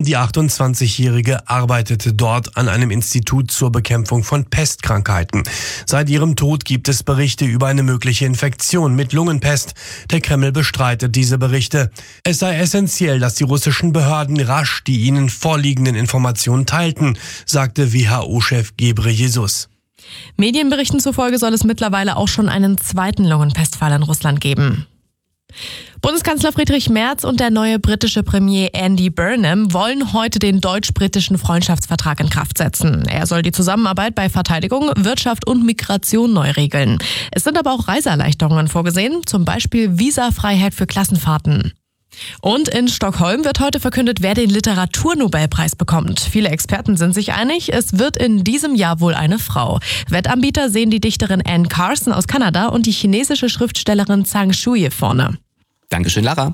Die 28-Jährige arbeitete dort an einem Institut zur Bekämpfung von Pestkrankheiten. Seit ihrem Tod gibt es Berichte über eine mögliche Infektion mit Lungenpest. Der Kreml bestreitet diese Berichte. Es sei essentiell, dass die russischen Behörden rasch die ihnen vorliegenden Informationen teilten, sagte WHO-Chef Ghebreyesus. Medienberichten zufolge soll es mittlerweile auch schon einen zweiten Lungenpestfall in Russland geben. Bundeskanzler Friedrich Merz und der neue britische Premier Andy Burnham wollen heute den deutsch-britischen Freundschaftsvertrag in Kraft setzen. Er soll die Zusammenarbeit bei Verteidigung, Wirtschaft und Migration neu regeln. Es sind aber auch Reiseerleichterungen vorgesehen, zum Beispiel Visafreiheit für Klassenfahrten. Und in Stockholm wird heute verkündet, wer den Literaturnobelpreis bekommt. Viele Experten sind sich einig, es wird in diesem Jahr wohl eine Frau. Wettanbieter sehen die Dichterin Anne Carson aus Kanada und die chinesische Schriftstellerin Zhang Shuye vorne. Dankeschön, Lara.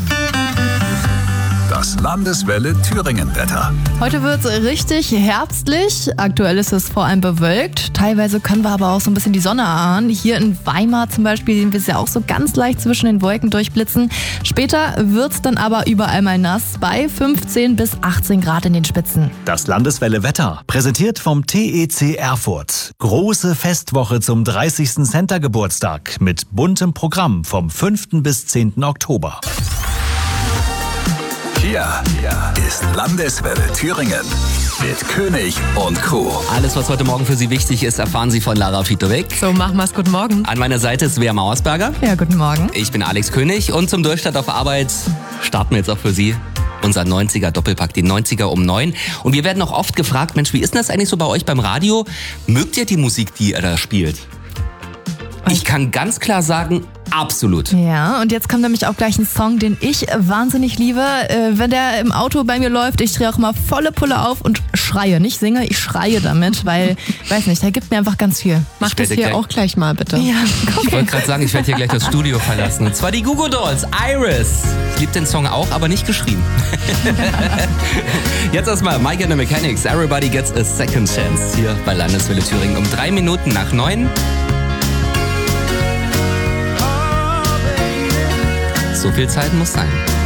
Das Landeswelle Thüringen-Wetter. Heute wird es richtig herbstlich. Aktuell ist es vor allem bewölkt. Teilweise können wir aber auch so ein bisschen die Sonne erahnen. Hier in Weimar zum Beispiel sehen wir es ja auch so ganz leicht zwischen den Wolken durchblitzen. Später wird es dann aber überall mal nass bei 15 bis 18 Grad in den Spitzen. Das Landeswelle Wetter, präsentiert vom TEC Erfurt. Große Festwoche zum 30. Center-Geburtstag mit buntem Programm vom 5. bis 10. Oktober. Hier ist Landeswelle Thüringen mit König und Co. Alles, was heute Morgen für Sie wichtig ist, erfahren Sie von Lara Fitowek. So, machen wir's. Guten Morgen. An meiner Seite ist Svea Mauersberger. Ja, guten Morgen. Ich bin Alex König und zum Durchstart auf Arbeit starten wir jetzt auch für Sie unser 90er-Doppelpack, die 90er um 9. Und wir werden auch oft gefragt, Mensch, wie ist denn das eigentlich so bei euch beim Radio? Mögt ihr die Musik, die ihr da spielt? Ich kann ganz klar sagen, absolut. Ja, und jetzt kommt nämlich auch gleich ein Song, den ich wahnsinnig liebe. Wenn der im Auto bei mir läuft, ich drehe auch mal volle Pulle auf und schreie. Nicht singe, ich schreie damit, weil, weiß nicht, der gibt mir einfach ganz viel. Mach das hier auch gleich mal, bitte. Ja, okay. Ich wollte gerade sagen, ich werde hier gleich das Studio verlassen. Und zwar die Goo Goo Dolls, Iris. Ich liebe den Song auch, aber nicht geschrieben. Jetzt erstmal Mike and the Mechanics, Everybody Gets a Second Chance hier bei Landeswelle Thüringen um 3 Minuten nach 9. So viel Zeit muss sein.